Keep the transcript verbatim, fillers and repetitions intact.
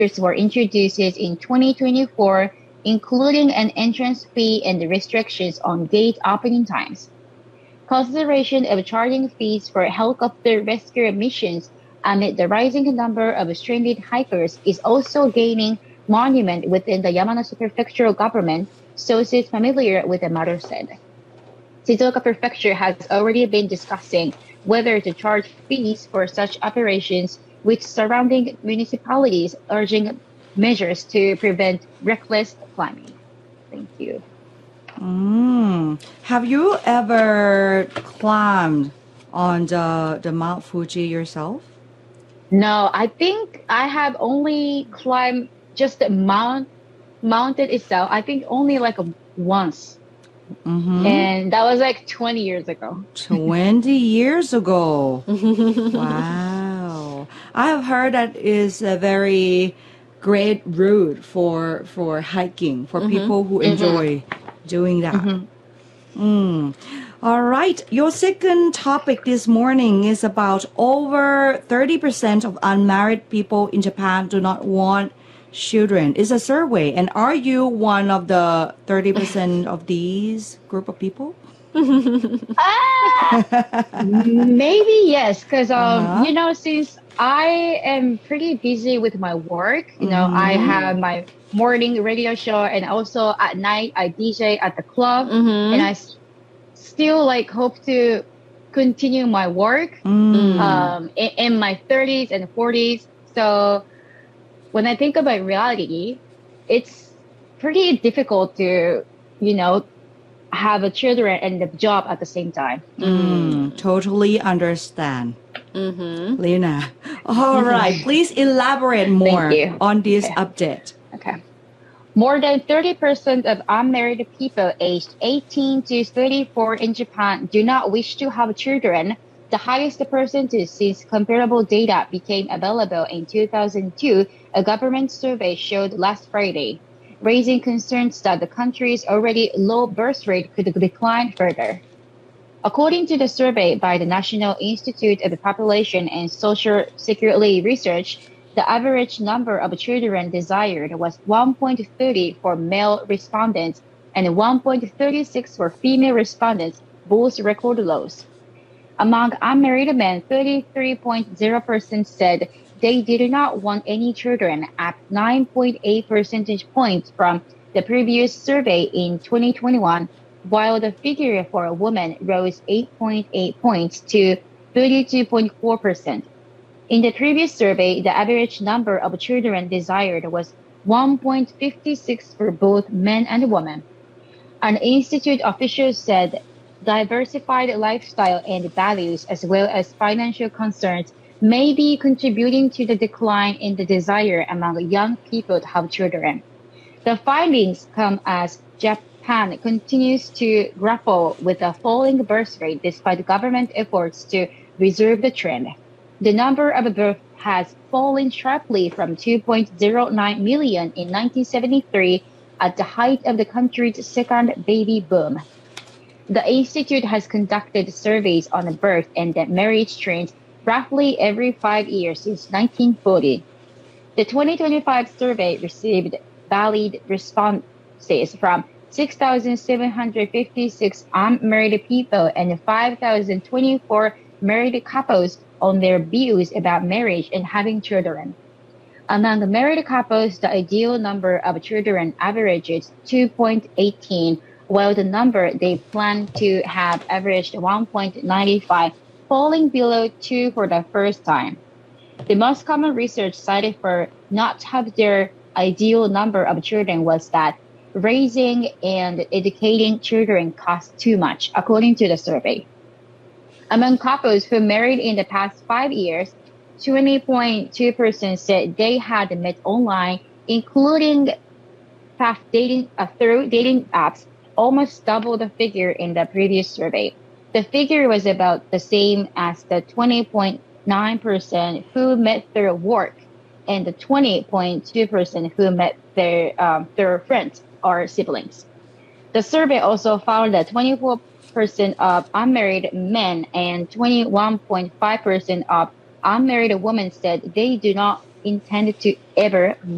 were introduced in twenty twenty-four, including an entrance fee and restrictions on gate opening times. Consideration of charging fees for helicopter rescue missions amid the rising number of stranded hikers is also gaining monument within the Yamanashi Prefectural government, sources familiar with the matter said. Shizuoka Prefecture has already been discussing whether to charge fees for such operations, with surrounding municipalities urging measures to prevent reckless climbing. Thank you. Mm. Have you ever climbed on the, the Mount Fuji yourself? No, I think I have only climbed just the mount mountain itself. I think only like a, once. Mm-hmm. And that was like twenty years ago. twenty years ago. Wow. I have heard that is a very great route for for hiking, for mm-hmm. people who enjoy mm-hmm. doing that. Mm-hmm. Mm. All right. Your second topic this morning is about over thirty percent of unmarried people in Japan do not want children. It's a survey. And are you one of the thirty percent of these group of people? ah, maybe yes, because um, uh-huh. you know, since I am pretty busy with my work, you know, mm-hmm. I have my morning radio show, and also at night I D J at the club, mm-hmm. and I s- still like hope to continue my work mm. um, in, in my thirties and forties. So when I think about reality, it's pretty difficult to, you know, have a children and a job at the same time. Mm, totally understand. Mm-hmm. Lena. All right. Please elaborate more on this okay. update. Okay. More than thirty percent of unmarried people aged eighteen to thirty-four in Japan do not wish to have children, the highest percentage since comparable data became available in two thousand two, a government survey showed last Friday, raising concerns that the country's already low birth rate could decline further. According to the survey by the National Institute of Population and Social Security Research, the average number of children desired was one point three zero for male respondents and one point three six for female respondents, both record lows. Among unmarried men, thirty-three point zero percent said they did not want any children, up nine point eight percentage points from the previous survey in twenty twenty-one, while the figure for a woman rose eight point eight points to thirty-two point four percent. In the previous survey, the average number of children desired was one point five six for both men and women. An institute official said diversified lifestyle and values, as well as financial concerns, may be contributing to the decline in the desire among young people to have children. The findings come as Japan continues to grapple with a falling birth rate despite government efforts to reverse the trend. The number of births has fallen sharply from two point zero nine million in nineteen seventy-three at the height of the country's second baby boom. The institute has conducted surveys on birth and marriage trends roughly every five years since nineteen forty. The twenty twenty-five survey received valid responses from six thousand seven hundred fifty-six unmarried people and five thousand twenty-four married couples on their views about marriage and having children. Among married couples, the ideal number of children averages two point one eight, while the number they plan to have averaged one point nine five, falling below two for the first time. The most common research cited for not have their ideal number of children was that raising and educating children costs too much, according to the survey. Among couples who married in the past five years, twenty point two percent said they had met online, including past dating uh, through dating apps, almost double the figure in the previous survey. The figure was about the same as the twenty point nine percent who met through work and the twenty point two percent who met their, um, their friends or siblings. The survey also found that twenty-four percent of unmarried men and twenty-one point five percent of unmarried women said they do not intend to ever